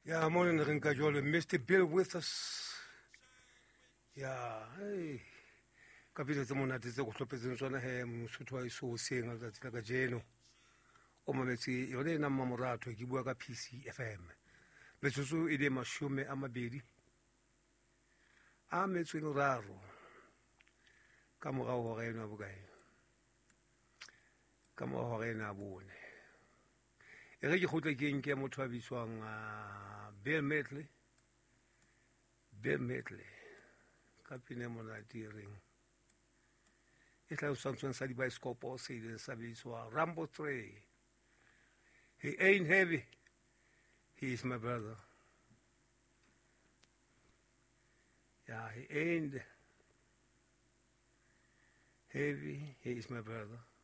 Yeah, morning rin ka jolo. Mr. Bill with us. Yeah, hey. Kapita tsa monate tse go tlhophetseng tsona he mosotho wa iso o senga letsatsi la ka jeno o mametsi yone e nang mamoratho ke bua ka PCFM metsotso e le mashome a mabedi a metso e meraro ka morao hora eno a bokae ka morao hora eno a bone e re ke kgotle ke nke motho a bitswang Bill Medley ka pina monate e reng e tla usang sa dibaesekopo se ileng sa bitswa Rambo 3. He ain't heavy, he is my brother. Yeah, he ain't heavy, he is my brother.